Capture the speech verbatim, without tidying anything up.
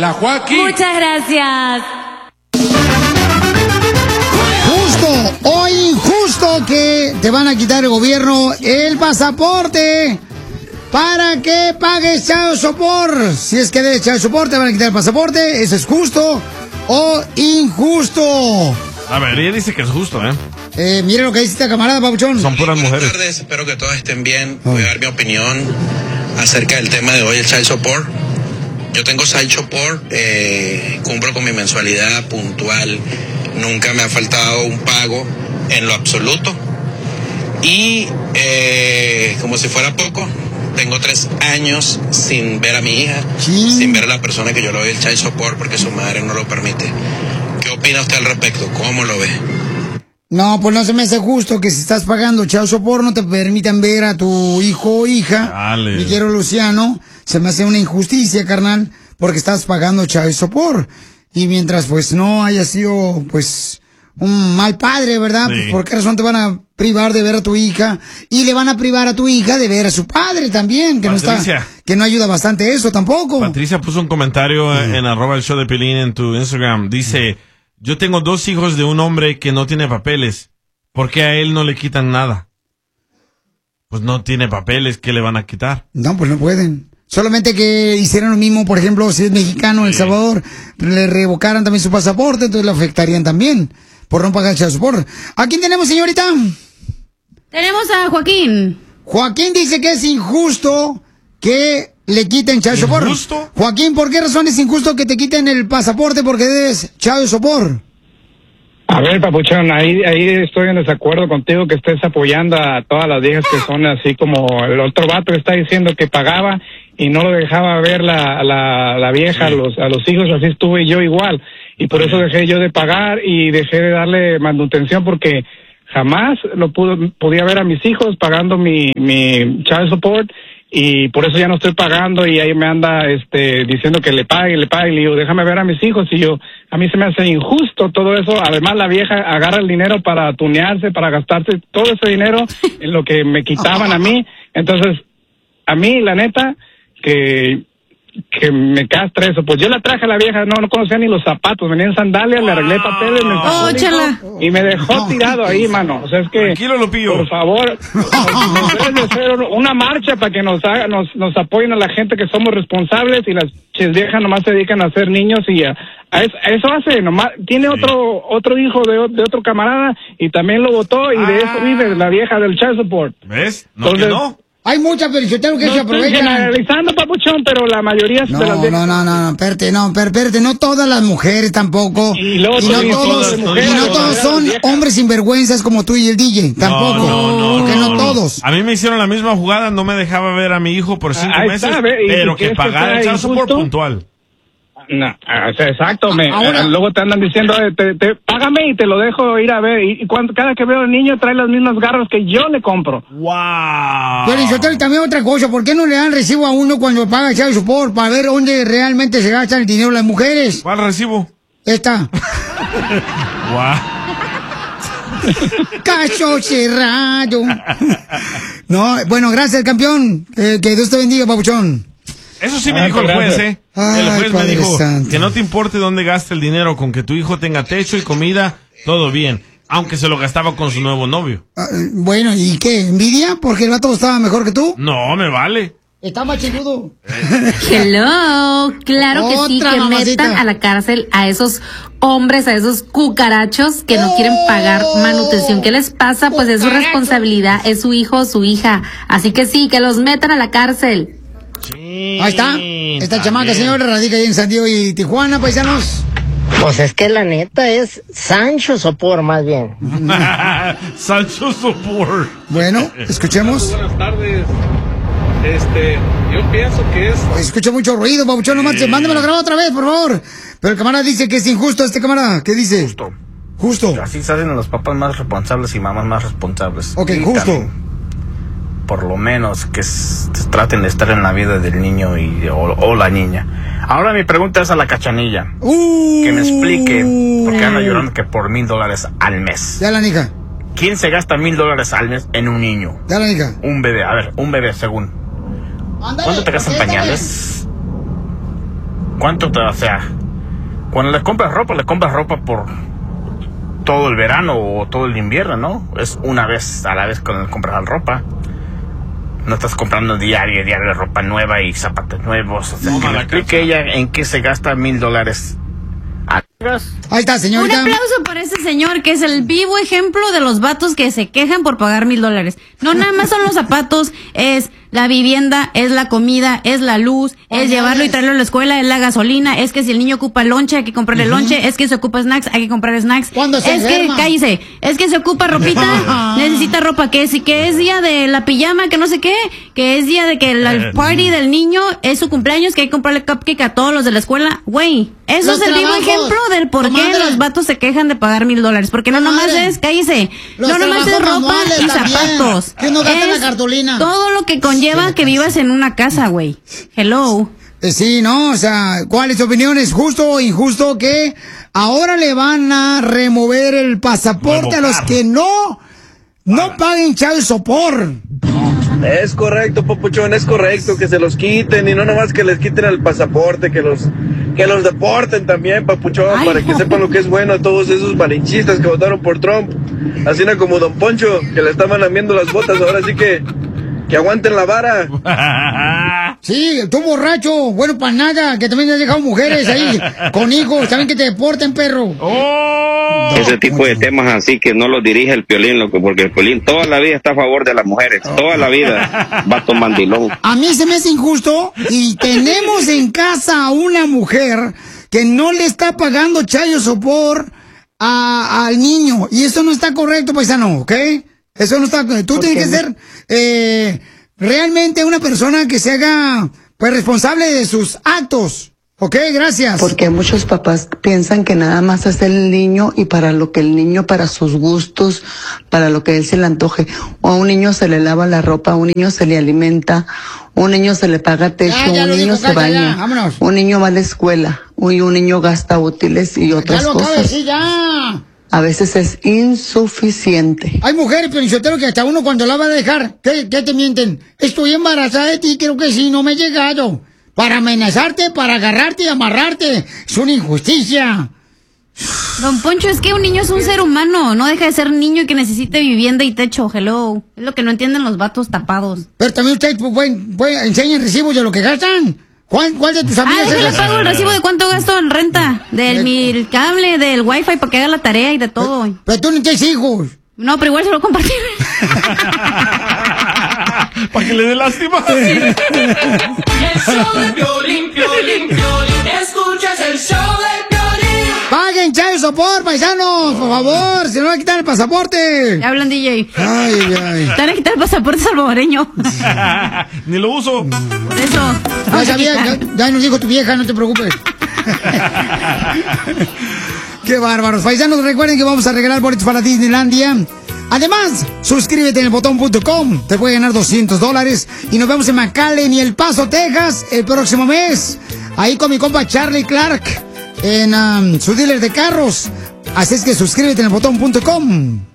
La Joaquín. Muchas gracias. Justo o injusto que te van a quitar el gobierno el pasaporte para que pagues child support. Si es que debes child support, te van a quitar el pasaporte. ¿Eso es justo o injusto? A ver, ella dice que es justo, ¿eh? Eh, mire lo que dice esta camarada, Pabuchón. Son puras mujeres. Buenas tardes, espero que todos estén bien. Voy a dar mi opinión acerca del tema de hoy, el child support. Yo tengo child support, eh, cumplo con mi mensualidad puntual. Nunca me ha faltado un pago en lo absoluto. Y eh, como si fuera poco, tengo tres años sin ver a mi hija, sí. sin ver a la persona que yo le doy el child support porque su madre no lo permite. ¿Qué opina usted al respecto? ¿Cómo lo ve? No, pues no se me hace justo que si estás pagando child support no te permitan ver a tu hijo o hija. Dale. Mi quiero Luciano, se me hace una injusticia, carnal, porque estás pagando child support. Y mientras pues no haya sido pues un mal padre, ¿verdad? Sí. Pues, ¿por qué razón te van a privar de ver a tu hija? Y le van a privar a tu hija de ver a su padre también, que Patricia. no está, que no ayuda bastante eso tampoco. Patricia puso un comentario mm. en arroba el show de Pilín en tu Instagram. Dice, yo tengo dos hijos de un hombre que no tiene papeles. ¿Por qué a él no le quitan nada? Pues no tiene papeles, ¿qué le van a quitar? No, pues no pueden. Solamente que hicieran lo mismo, por ejemplo, si es mexicano en sí. El Salvador, le revocaran también su pasaporte, entonces le afectarían también por no pagar child support. ¿A quién tenemos, señorita? Tenemos a Joaquín. Joaquín dice que es injusto que le quiten child support. ¿Injusto? Joaquín, ¿por qué razón es injusto que te quiten el pasaporte porque debes child support? A ver, papuchón, ahí ahí estoy en desacuerdo contigo que estés apoyando a todas las viejas que son así como el otro vato que está diciendo que pagaba y no lo dejaba ver la la, la vieja sí. a los a los hijos, así estuve yo igual. Y por eso dejé yo de pagar y dejé de darle manutención porque jamás lo pudo, podía ver a mis hijos pagando mi, mi child support y por eso ya no estoy pagando y ahí me anda este diciendo que le pague, le pague y le digo, déjame ver a mis hijos y yo, a mí se me hace injusto todo eso. Además la vieja agarra el dinero para tunearse, para gastarse todo ese dinero en lo que me quitaban a mí. Entonces, a mí la neta que que me castra eso, pues yo la traje a la vieja, no no conocía ni los zapatos, venía en sandalias, le arreglé papeles, me oh, sacó y me dejó tirado ahí, mano. O sea, es que tranquilo, lo pillo. Por favor, nos deben de hacer una marcha para que nos haga, nos nos apoyen a la gente que somos responsables y las ches viejas nomás se dedican a hacer niños y a, a, eso, a eso hace, nomás tiene sí. otro otro hijo de, de otro camarada y también lo votó y ah. de eso vive la vieja del child support. ¿Ves? No. Entonces, que no. Hay muchas felicitaron que no se aprovechan. No estoy generalizando, papuchón, pero la mayoría no, de las No, no, no, no, espérate, no, espérate, no todas las mujeres tampoco. Y, luego y no todos, mujeres, y no todos son hombres sinvergüenzas como tú y el D J, tampoco. No, no, no, porque no, no todos. A mí me hicieron la misma jugada, no me dejaba ver a mi hijo por cinco Ahí meses, está, pero que pagara el child support puntual. No, o sea, exacto, me, Ahora, eh, luego te andan diciendo, eh, te, te, págame y te lo dejo ir a ver, y, y cuando, cada que veo al niño trae las mismas garras que yo le compro. ¡Wow! Pero y también otra cosa, ¿por qué no le dan recibo a uno cuando paga child support para ver dónde realmente se gastan el dinero las mujeres? ¿Cuál recibo? Esta. ¡Wow! Caso cerrado. No, bueno, gracias, campeón. Eh, que Dios te bendiga, papuchón. Eso sí me Ay, dijo el juez, ¿eh? Ay, el juez me dijo santo. que no te importe dónde gaste el dinero, con que tu hijo tenga techo y comida, todo bien. Aunque se lo gastaba con su nuevo novio. Uh, bueno, ¿y qué? ¿Envidia? ¿Porque el vato estaba mejor que tú? No, me vale. Está más chiludo. Hello, claro que Otra sí, que mamacita. metan a la cárcel a esos hombres, a esos cucarachos que no quieren pagar manutención. ¿Qué les pasa? Pues es su responsabilidad, es su hijo o su hija. Así que sí, que los metan a la cárcel. Sí, Ahí está. Esta chamaca, señora, radica ahí en San Diego y Tijuana, paisanos. Pues es que la neta es Sancho Sopor, más bien. Sancho Sopor. Bueno, escuchemos. Buenas tardes. Este, yo pienso que es... Escucha mucho ruido, babuchón, no manches. Mándamelo a grabar otra vez, por favor. Pero el camarada dice que es injusto este camarada. ¿Qué dice? Justo. Justo. Así salen los papás más responsables y mamás más responsables. Ok, y justo. También, por lo menos que s- traten de estar en la vida del niño y o, o la niña. Ahora mi pregunta es a la Cachanilla. Uh, que me explique por qué anda llorando que por mil dólares al mes. Ya la hija. ¿Quién se gasta mil dólares al mes en un niño? Ya la hija. Un bebé, a ver, un bebé según. Ándale, ¿Cuánto te gastan contéstame. pañales? ¿cuánto te, o sea, cuando le compras ropa, le compras ropa por todo el verano o todo el invierno, ¿no? Es una vez a la vez cuando le compras la ropa. No estás comprando diario, diario ropa nueva y zapatos nuevos. O sea, no, que me explique ella en qué se gasta mil dólares. Ahí está, señorita. Un aplauso para ese señor que es el vivo ejemplo de los vatos que se quejan por pagar mil dólares. No nada más son los zapatos, es la vivienda, es la comida, es la luz, es llevarlo y traerlo a la escuela, es la gasolina, es que si el niño ocupa lonche hay que comprarle uh-huh. lonche, es que se ocupa snacks, hay que comprar snacks. ¿Cuándo se es enferma? que, cállese, es que se ocupa ropita, necesita ropa, que si que es día de la pijama, que no sé qué, que es día de que el, el party del niño es su cumpleaños, que hay que comprarle cupcake a todos los de la escuela. Güey, eso los es el vivo trabajos. ejemplo del por qué Comadre. los vatos se quejan de pagar mil dólares, porque no nomás es, cállese, Los no nomás es ropa manuales y también, zapatos. que no gastan es la cartulina. todo lo que conlleva sí, que vivas en una casa, güey. Hello. Sí, no, o sea, ¿cuál es tu opinión? ¿Es justo o injusto que ahora le van a remover el pasaporte a los que no, no paguen child support? Es correcto, papuchón, es correcto que se los quiten y no nomás que les quiten el pasaporte, que los que los deporten también, papuchón, Ay, para que sepan lo que es bueno a todos esos malinchistas que votaron por Trump. Así no como Don Poncho, que le estaban lamiendo las botas, ahora sí que que aguanten la vara. Sí, tú borracho, bueno para nada, que también has dejado mujeres ahí con hijos, también que te deporten, perro. Oh. Ese tipo de temas así que no los dirige el Piolín, loco, porque el Piolín toda la vida está a favor de las mujeres, toda la vida va a mandilón. A mí se me hace injusto y tenemos en casa a una mujer que no le está pagando child support a, al niño y eso no está correcto, paisano, ¿ok? Eso no está. Tú tienes que ser eh, realmente una persona que se haga pues responsable de sus actos. Ok, gracias. Porque muchos papás piensan que nada más es el niño y para lo que el niño, para sus gustos, para lo que él se le antoje. O a un niño se le lava la ropa, a un niño se le alimenta, a un niño se le paga techo, ya, ya un niño dijo, se baña, un niño va a la escuela, y un niño gasta útiles y otras ya lo cosas. acabo de decir, ya. A veces es insuficiente. Hay mujeres, pero que hasta uno cuando la va a dejar, ¿qué, qué te mienten? Estoy embarazada de ti, creo que sí, no me he llegado. Para amenazarte, para agarrarte y amarrarte. Es una injusticia. Don Poncho, es que un niño es un ser humano, no deja de ser niño y que necesite vivienda y techo, hello. Es lo que no entienden los vatos tapados. Pero también ustedes pues, pueden, pueden, enseñan recibos de lo que gastan. ¿Cuál, cuál de tus amigas? Ah, déjale pago el recibo de cuánto gasto en renta, del mi cable, del wifi para que haga la tarea y de todo. Pero, pero tú no tienes hijos. No, pero igual se lo compartí. Para que le dé lástima. El show de Piolín, Piolín, Piolín. Escuchas el show de Piolín. Paguen child support, paisanos, por favor, si no le quitan el pasaporte. Ya hablan, D J. Ay, ay. Te van a quitar el pasaporte salvadoreño. Ni lo uso. Por eso. Ya sabía, ya, ya nos dijo tu vieja, no te preocupes. Qué bárbaros. Paisanos, recuerden que vamos a regalar boletos para Disneylandia. Además, suscríbete en el botón punto com. Te puede ganar doscientos dólares. Y nos vemos en McAllen y El Paso, Texas, el próximo mes. Ahí con mi compa Charlie Clark en um, su dealer de carros. Así es que suscríbete en el botón punto com.